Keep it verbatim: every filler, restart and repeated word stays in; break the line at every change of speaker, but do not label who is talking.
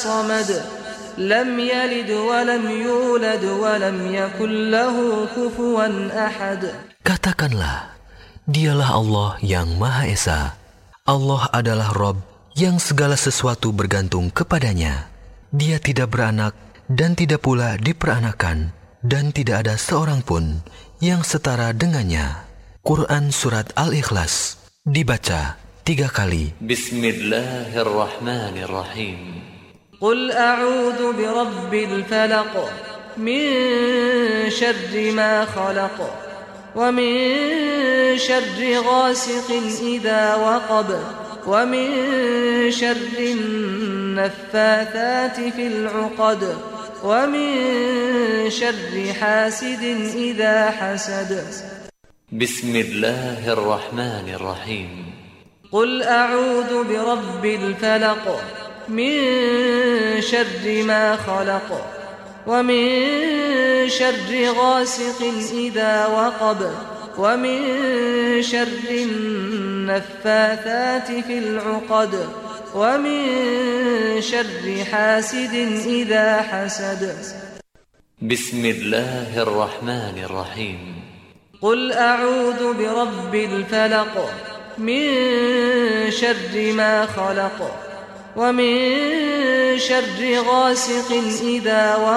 الصمد لم يلد ولم يولد ولم يكن له كفوا أحد.
Katakanlah, dialah Allah yang Maha Esa. Allah adalah Rabb yang segala sesuatu bergantung kepadanya. Dia tidak beranak dan tidak pula diperanakan, dan tidak ada seorang pun yang setara dengannya. Quran Surat Al-Ikhlas dibaca tiga kali.
Bismillahirrahmanirrahim.
Qul a'udzu birabbil falaq min syarri ma khalaq wa min syarri ghasiqin idza waqab wa min syarri النفاثات في العقد ومن شر حاسد إذا حسد.
بسم الله الرحمن الرحيم.
قل أعوذ برب الفلق من شر ما خلق ومن شر غاسق إذا وقب ومن شر النفاثات في العقد ومن شر حاسد إذا حسد.
بسم الله الرحمن الرحيم.
قل أعوذ برب الفلق من شر ما خلق ومن شر غاسق إذا وقب